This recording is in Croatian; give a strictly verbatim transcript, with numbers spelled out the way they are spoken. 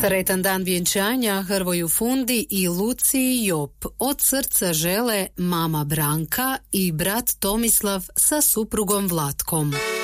Sretan dan vjenčanja Hrvoju Fundi i Luciji Jop. Od srca žele mama Branka i brat Tomislav sa suprugom Vlatkom.